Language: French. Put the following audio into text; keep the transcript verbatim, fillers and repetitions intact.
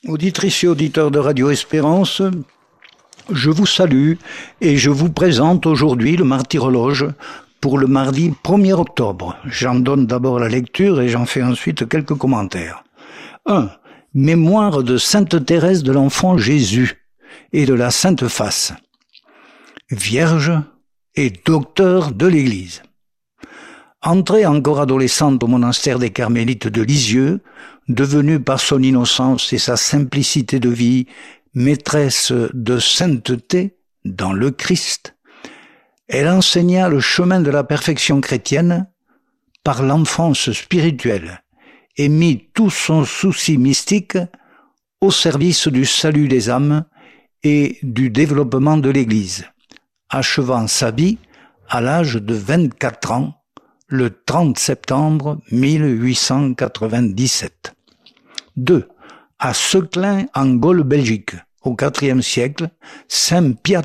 Auditrices et auditeurs de Radio Espérance, je vous salue et je vous présente aujourd'hui le martyrologe pour le mardi premier octobre. J'en donne d'abord la lecture et j'en fais ensuite quelques commentaires. un. Mémoire de Sainte Thérèse de l'Enfant Jésus et de la Sainte Face. Vierge et docteur de l'Église. Entrée encore adolescente au monastère des Carmélites de Lisieux, devenue par son innocence et sa simplicité de vie maîtresse de sainteté dans le Christ, elle enseigna le chemin de la perfection chrétienne par l'enfance spirituelle et mit tout son souci mystique au service du salut des âmes et du développement de l'Église, achevant sa vie à l'âge de vingt-quatre ans, le trente septembre mille huit cent quatre-vingt-dix-sept. deux. À Seclin, en Gaule, Belgique, au quatrième siècle, Saint Piat